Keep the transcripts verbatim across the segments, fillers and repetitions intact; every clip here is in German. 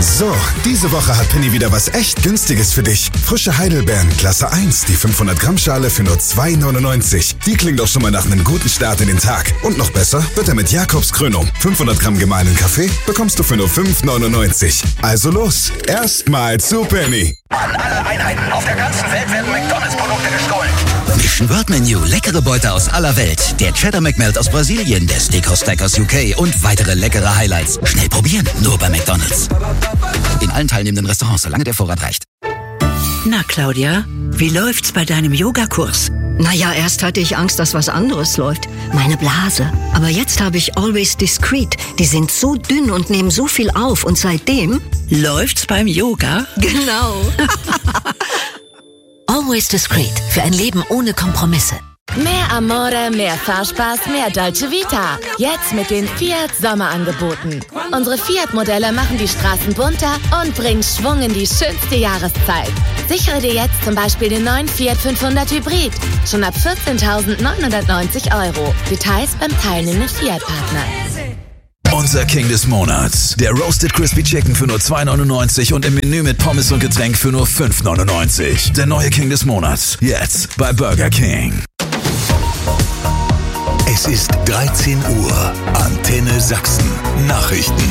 So, diese Woche hat Penny wieder was echt Günstiges für dich. Frische Heidelbeeren, Klasse eins, die fünfhundert Gramm Schale für nur zwei neunundneunzig. Die klingt doch schon mal nach einem guten Start in den Tag. Und noch besser wird er mit Jakobskrönung. fünfhundert Gramm gemahlenen Kaffee bekommst du für nur fünf neunundneunzig. Also los, erstmal zu Penny. An alle Einheiten auf der ganzen Welt werden McDonalds-Produkte gestohlen. Mission Word Menu, leckere Beute aus aller Welt. Der Cheddar McMelt aus Brasilien, der Steakhouse Stack aus U K und weitere leckere Highlights. Schnell probieren, nur bei McDonalds. In allen teilnehmenden Restaurants, solange der Vorrat reicht. Na, Claudia, wie läuft's bei deinem Yogakurs? Naja, erst hatte ich Angst, dass was anderes läuft. Meine Blase. Aber jetzt habe ich Always Discreet. Die sind so dünn und nehmen so viel auf. Und seitdem... Läuft's beim Yoga? Genau. Always Discreet. Für ein Leben ohne Kompromisse. Mehr Amore, mehr Fahrspaß, mehr Dolce Vita. Jetzt mit den Fiat Sommerangeboten. Unsere Fiat-Modelle machen die Straßen bunter und bringen Schwung in die schönste Jahreszeit. Sichere dir jetzt zum Beispiel den neuen Fiat fünfhundert Hybrid. Schon ab vierzehntausendneunhundertneunzig Euro. Details beim teilnehmenden Fiat-Partner. Unser King des Monats. Der Roasted Crispy Chicken für nur zwei neunundneunzig und im Menü mit Pommes und Getränk für nur fünf neunundneunzig. Der neue King des Monats. Jetzt bei Burger King. Es ist dreizehn Uhr. Antenne Sachsen. Nachrichten.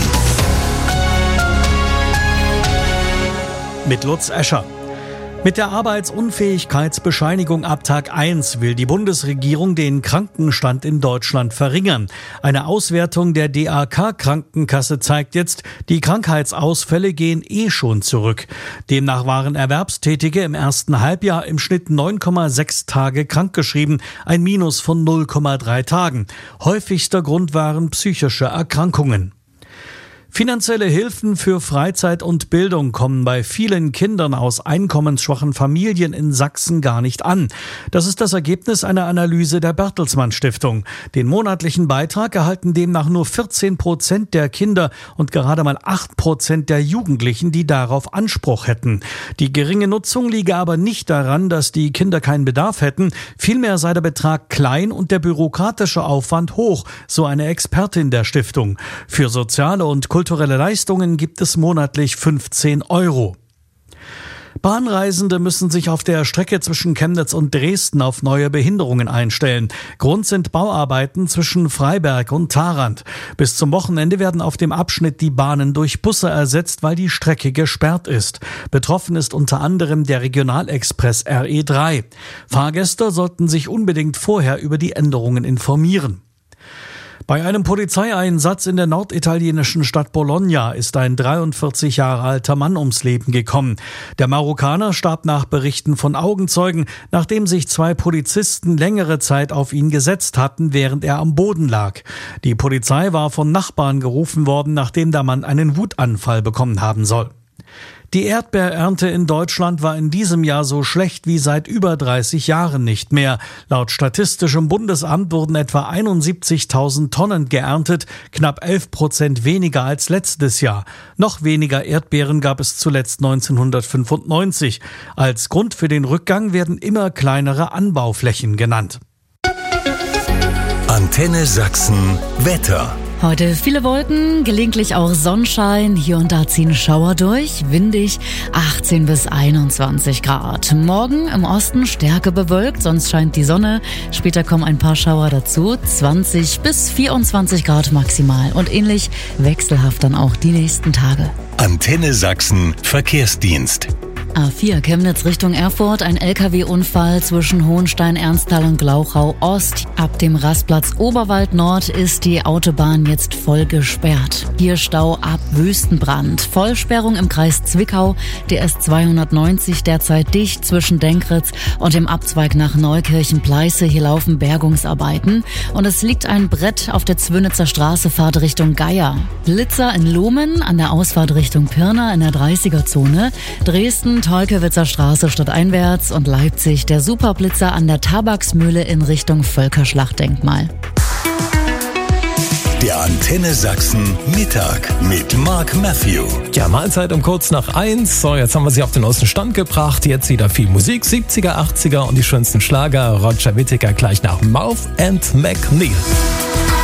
Mit Lutz Escher. Mit der Arbeitsunfähigkeitsbescheinigung ab Tag eins will die Bundesregierung den Krankenstand in Deutschland verringern. Eine Auswertung der D A K-Krankenkasse zeigt jetzt, die Krankheitsausfälle gehen eh schon zurück. Demnach waren Erwerbstätige im ersten Halbjahr im Schnitt neun Komma sechs Tage krankgeschrieben, ein Minus von null Komma drei Tagen. Häufigster Grund waren psychische Erkrankungen. Finanzielle Hilfen für Freizeit und Bildung kommen bei vielen Kindern aus einkommensschwachen Familien in Sachsen gar nicht an. Das ist das Ergebnis einer Analyse der Bertelsmann Stiftung. Den monatlichen Beitrag erhalten demnach nur vierzehn Prozent der Kinder und gerade mal acht Prozent der Jugendlichen, die darauf Anspruch hätten. Die geringe Nutzung liege aber nicht daran, dass die Kinder keinen Bedarf hätten. Vielmehr sei der Betrag klein und der bürokratische Aufwand hoch, so eine Expertin der Stiftung. Für soziale und kulturelle Leistungen gibt es monatlich fünfzehn Euro. Bahnreisende müssen sich auf der Strecke zwischen Chemnitz und Dresden auf neue Behinderungen einstellen. Grund sind Bauarbeiten zwischen Freiberg und Tharandt. Bis zum Wochenende werden auf dem Abschnitt die Bahnen durch Busse ersetzt, weil die Strecke gesperrt ist. Betroffen ist unter anderem der Regionalexpress R E drei. Fahrgäste sollten sich unbedingt vorher über die Änderungen informieren. Bei einem Polizeieinsatz in der norditalienischen Stadt Bologna ist ein dreiundvierzig Jahre alter Mann ums Leben gekommen. Der Marokkaner starb nach Berichten von Augenzeugen, nachdem sich zwei Polizisten längere Zeit auf ihn gesetzt hatten, während er am Boden lag. Die Polizei war von Nachbarn gerufen worden, nachdem der Mann einen Wutanfall bekommen haben soll. Die Erdbeerernte in Deutschland war in diesem Jahr so schlecht wie seit über dreißig Jahren nicht mehr. Laut Statistischem Bundesamt wurden etwa einundsiebzigtausend Tonnen geerntet, knapp elf Prozent weniger als letztes Jahr. Noch weniger Erdbeeren gab es zuletzt neunzehnhundertfünfundneunzig. Als Grund für den Rückgang werden immer kleinere Anbauflächen genannt. Antenne Sachsen Wetter. Heute viele Wolken, gelegentlich auch Sonnenschein. Hier und da ziehen Schauer durch, windig, achtzehn bis einundzwanzig Grad. Morgen im Osten stärker bewölkt, sonst scheint die Sonne. Später kommen ein paar Schauer dazu, zwanzig bis vierundzwanzig Grad maximal. Und ähnlich wechselhaft dann auch die nächsten Tage. Antenne Sachsen Verkehrsdienst. A vier Chemnitz Richtung Erfurt, ein L K W-Unfall zwischen Hohenstein-Ernsthal und Glauchau Ost. Ab dem Rastplatz Oberwald Nord ist die Autobahn jetzt voll gesperrt. Hier Stau ab Wüstenbrand. Vollsperrung im Kreis Zwickau, D S zweihundertneunzig derzeit dicht zwischen Denkritz und dem Abzweig nach Neukirchen-Pleiße. Hier laufen Bergungsarbeiten und es liegt ein Brett auf der Zwönitzer Straße, Fahrt Richtung Geier. Blitzer in Lohmen an der Ausfahrt Richtung Pirna in der dreißiger-Zone. Dresden Tolkewitzer Straße stadteinwärts und Leipzig der Superblitzer an der Tabaksmühle in Richtung Völkerschlachtdenkmal. Der Antenne Sachsen Mittag mit Mark Matthew. Ja, Mahlzeit um kurz nach eins. So, jetzt haben wir Sie auf den neuesten Stand gebracht. Jetzt wieder viel Musik, siebziger, achtziger und die schönsten Schlager. Roger Whittaker gleich nach Mouth and McNeil.